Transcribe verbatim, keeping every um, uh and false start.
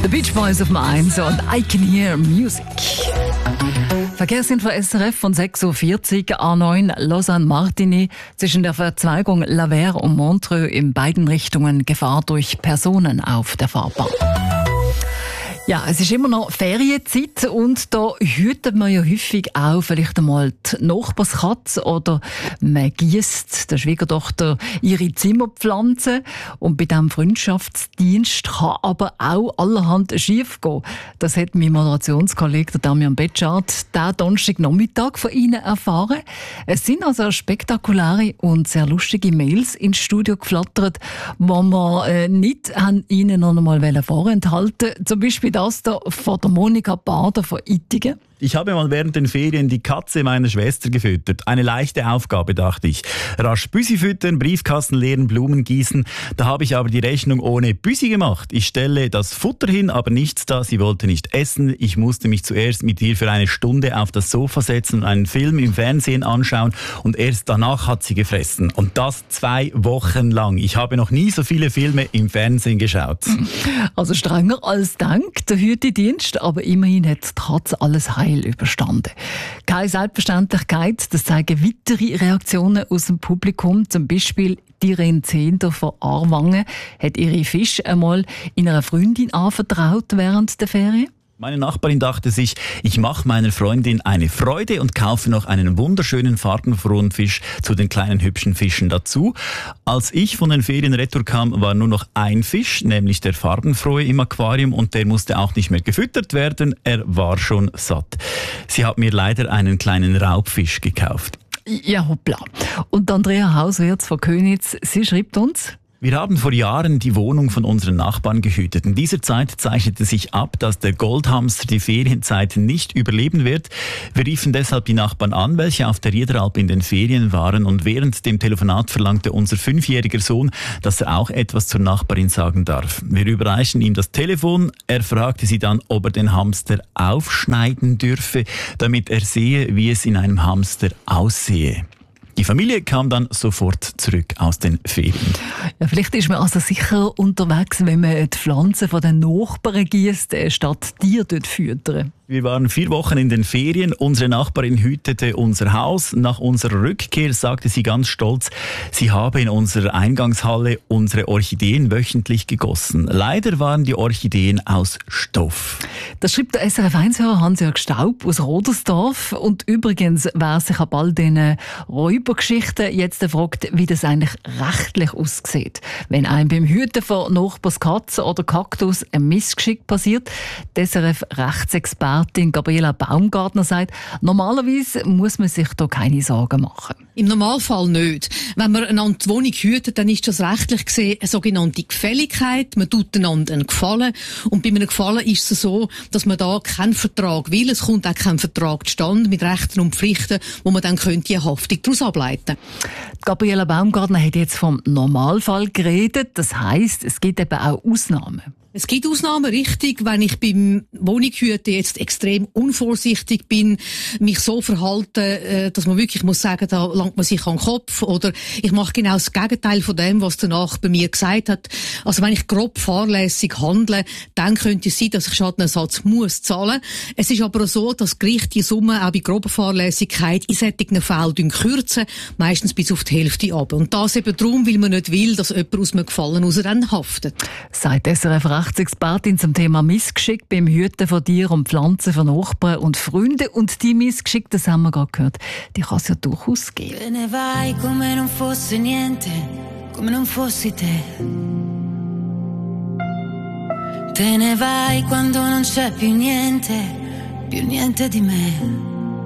The Beach Boys auf eins und I Can Hear Music. Verkehrsinfo S R F von sechs Uhr vierzig, A neun Lausanne-Martigny, zwischen der Verzweigung Lavers und Montreux in beiden Richtungen Gefahr durch Personen auf der Fahrbahn. Ja, es ist immer noch Ferienzeit und da hütet man ja häufig auch vielleicht einmal die Nachbarskatze oder man gießt der Schwiegertochter ihre Zimmerpflanzen. Und bei diesem Freundschaftsdienst kann aber auch allerhand schief gehen. Das hat mein Moderationskollege Damian Betschart diesen Donnerstagnachmittag von Ihnen erfahren. Es sind also spektakuläre und sehr lustige Mails ins Studio geflattert, die wir äh, nicht haben Ihnen noch einmal vorenthalten wollten. Zum Beispiel das da von der Monika Bader von Ittigen. Ich habe mal während den Ferien die Katze meiner Schwester gefüttert. Eine leichte Aufgabe, dachte ich. Rasch Büsi füttern, Briefkasten leeren, Blumen gießen. Da habe ich aber die Rechnung ohne Büsi gemacht. Ich stelle das Futter hin, aber nichts da. Sie wollte nicht essen. Ich musste mich zuerst mit ihr für eine Stunde auf das Sofa setzen und einen Film im Fernsehen anschauen. Und erst danach hat sie gefressen. Und das zwei Wochen lang. Ich habe noch nie so viele Filme im Fernsehen geschaut. Also strenger als denkt, der Hütedienst. Aber immerhin hat die Katze alles heil überstanden. Keine Selbstverständlichkeit, das zeigen weitere Reaktionen aus dem Publikum. Zum Beispiel die Irene Zehnder von Aarwangen hat ihre Fische einmal in einer Freundin anvertraut während der Ferien. Meine Nachbarin dachte sich, ich mache meiner Freundin eine Freude und kaufe noch einen wunderschönen farbenfrohen Fisch zu den kleinen hübschen Fischen dazu. Als ich von den Ferien retour kam, war nur noch ein Fisch, nämlich der farbenfrohe im Aquarium, und der musste auch nicht mehr gefüttert werden, er war schon satt. Sie hat mir leider einen kleinen Raubfisch gekauft. Ja, hoppla. Und Andrea Hauswirz von Köniz, sie schreibt uns: Wir haben vor Jahren die Wohnung von unseren Nachbarn gehütet. In dieser Zeit zeichnete sich ab, dass der Goldhamster die Ferienzeit nicht überleben wird. Wir riefen deshalb die Nachbarn an, welche auf der Riederalp in den Ferien waren, und während dem Telefonat verlangte unser fünfjähriger Sohn, dass er auch etwas zur Nachbarin sagen darf. Wir überreichen ihm das Telefon. Er fragte sie dann, ob er den Hamster aufschneiden dürfe, damit er sehe, wie es in einem Hamster aussehe. Die Familie kam dann sofort zurück aus den Ferien. Ja, vielleicht ist man also sicher unterwegs, wenn man die Pflanzen von den Nachbarn gießt, statt Tiere dort füttern. Wir waren vier Wochen in den Ferien. Unsere Nachbarin hütete unser Haus. Nach unserer Rückkehr sagte sie ganz stolz, sie habe in unserer Eingangshalle unsere Orchideen wöchentlich gegossen. Leider waren die Orchideen aus Stoff. Das schreibt der S R F eins-Hörer Hans-Jörg Staub aus Rodersdorf. Und übrigens, wer sich ab all diesen Räubergeschichten jetzt fragt, wie das eigentlich rechtlich aussieht. Wenn einem beim Hüten von Nachbars Katze oder Kaktus ein Missgeschick passiert, der S R F-Rechtsexpertin Gabriela Baumgartner sagt, normalerweise muss man sich da keine Sorgen machen. Im Normalfall nicht. Wenn man einander die Wohnung hütet, dann ist das rechtlich gesehen eine sogenannte Gefälligkeit. Man tut einander einen Gefallen. Und bei einem Gefallen ist es so, dass man da keinen Vertrag will. Es kommt auch kein Vertrag zustande mit Rechten und Pflichten, wo man dann könnte eine Haftung daraus ableiten. Gabriela Baumgartner hat jetzt vom Normalfall geredet. Das heisst, es gibt eben auch Ausnahmen. Es gibt Ausnahmen, richtig, wenn ich beim Wohnungshüten jetzt extrem unvorsichtig bin, mich so verhalte, dass man wirklich muss sagen, da langt man sich an den Kopf, oder ich mache genau das Gegenteil von dem, was danach bei mir gesagt hat. Also wenn ich grob fahrlässig handle, dann könnte es sein, dass ich Schadenersatz muss zahlen. Es ist aber auch so, dass Gerichte die Summe auch bei grober Fahrlässigkeit in solchen Fällen kürzen, meistens bis auf die Hälfte ab. Und das eben darum, weil man nicht will, dass jemand aus einem Gefallen raus dann haftet. Sagt S R F Rechtsexpertin zum Thema Missgeschick beim Hüten von Tieren und Pflanzen von Nachbarn und Freunden. Und die Missgeschick, das haben wir gerade gehört, die kann es ja durchaus geben. Te ne vai come non fosse niente, come non fossi te. Te ne vai quando non c'è più niente, più niente di me.